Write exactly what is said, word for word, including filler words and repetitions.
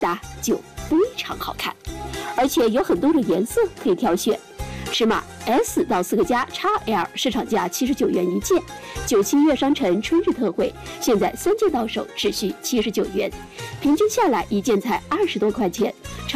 搭就非常好看，而且有很多种颜色可以挑选。尺码 S 到四个加 X L 市场价七十九元一件，九七月商城春日特惠，现在三件到手只需七十九元，平均下来一件才二十多块钱。